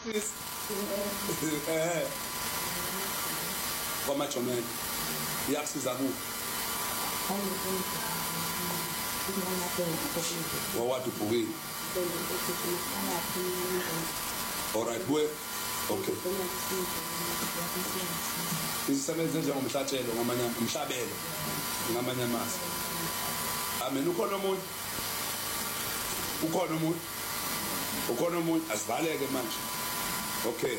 please. Kwamajomela iyakusiza kuphi wawadi ubhukile alright we okay isisebenze njengomhlatshelo ngamanye umhlabelo ngamanye amazwi amen ukhona umuntu asivaleke manje okay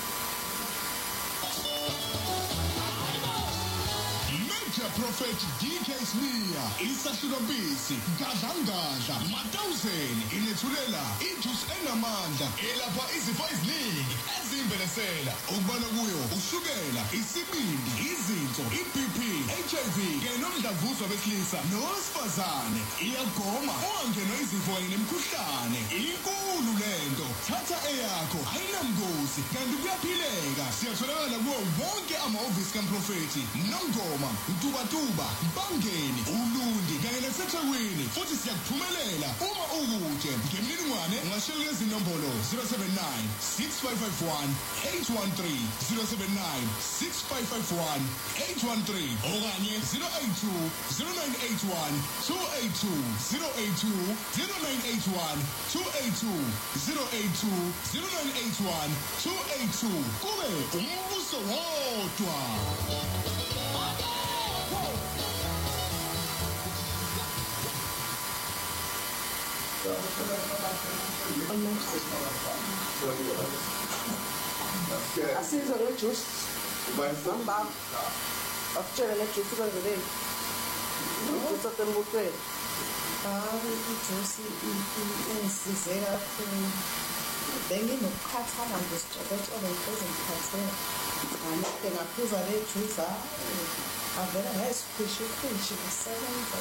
Prophet DK Smear isashilobisi gadlangadla matawuzeni inethulela ijuice enamandla elapha izifo eziningi ezimbelesela ukubona kuyo ushukela isibindi izinso iBP HIV kanye nomdlavuzo besilisa nowesifazane iyagoma ungangenwa izifo kanye nemikhuhlane inkulu lento thatha eyakho ayinamgozi kanti kuyaphileka siyatholakala kuwo wonke amahhovisi kaMprofeti Nongoma Tuba Bangeni Ulundi kanye naseThekwini futhi siyakuphumelela uma ukude ngemininingwane ungashela lezi nombolo 079 6551 813 079 6551 813 okanye 082 0981 282 082 0981 282 082 0981 282 kube umbuso wodwa. Asizwe ngejuice ngamba akutshela ngejuice kwenzekeni ukuthi atembutweni ijuice ingisize kakhulu benginokukhathala nje sicokotsholo ngizongiphathela ngale ngaphuza le juice avela ngesikhwishi kusebenza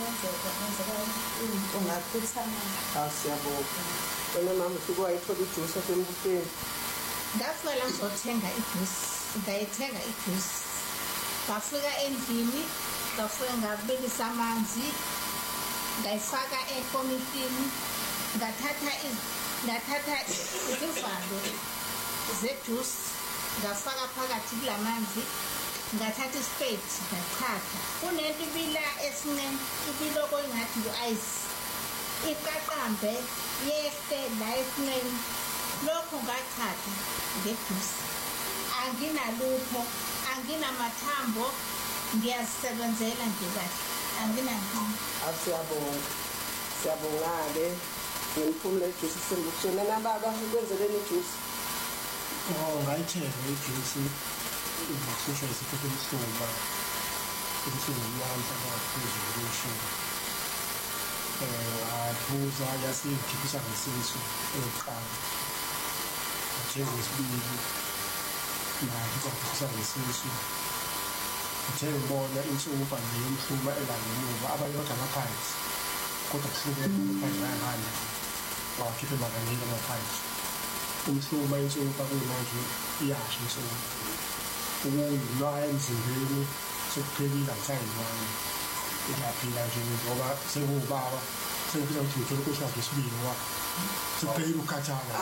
ungakhuthana siyabonga wena mama usuke wayithola ijuice asembutweni ngafika la ngizothenga ijuice ngayithenga ijuice ngafika endlini ngafika ngabilisa amanzi ngayifaka ekomishini ngathatha izivalo zejuice ngafaka phakathi kulamanzi ngathatha ispade ngachatha kunento ibila esincane ibiloko ingathi u-ice iqaqambe yehle la esincane lokho ngachatha ngejuice anginalutho anginamathambo ngiyazisebenzela nje kahle anginankinga siyabonga-ke ngeniphumela ijuice isembusweni nababa ukwenzeleni ijuice ngayithenga ijuice ngihlushwa isifo somhluba yamhla kaphezulu kweshumi ngaphuza yasingikhiphisa ngesisu eyokuqala njengesibili nayo izakhiphisa ngesisu uthe ngibona insumpa nje yomhluba elangemuva abanye bathi amaphansi kodwa kuhlukene amaphansi ayahanda wakhiphe makangeni amaphansi umhluba insumpa kuyimanje iyasha insumpa ukulwaya emzimbeni sekuphelile angisayinwani iyaphila nje ngoba sekuwubaba sekufisa ukuthi ngithole ukuthi ngesibili ngoba sekuphelile ukukhathala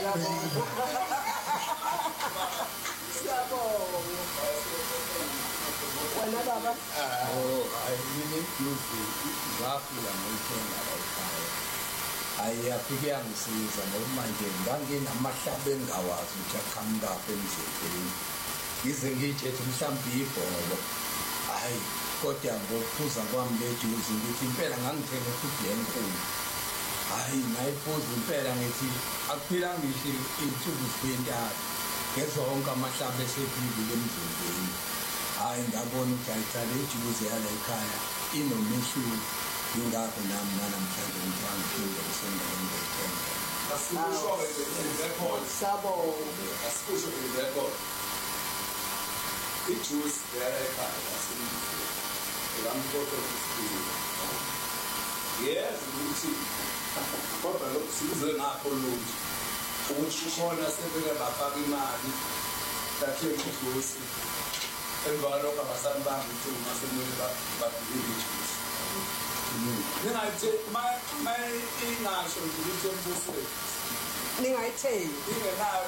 wena baba ngafika ngiyithenga layikhaya ayiyafike yangisiza ngoba manje nganginamahlaba engawazi ukuthi aqhamukaphi emzimbeni ngize ngiyitshethe mhlawumbe ibholo hhayi kodwa ngokuphuza kwami lejuice ngithi impela ngangithenge futhi lenkulu hhayi ngayiphuza impela ngithi akuphilanga ngisho iy'nsuku zibentathu ngezonke amahlaba esephilile emzimbeni hhayi ngabona ukuthi ayicala ijuice yala ekhaya inomehluko yingakho nami nanamhlanje ngithi angiphinde ngisendaweni ngiyithenga asikusho ngerekhodi ijuice yala ekhaya lampoto kusiphila yes ukuthi kodwa lokhu size ngakho lutho ukuthi khona sebeke bafaka imali bathenga ijuice emva kwalokho abasani bami ukuthi uma semele babhilile ijuice ningayithe ingasho nje ukuthi embusweni ningayithengi ingenayo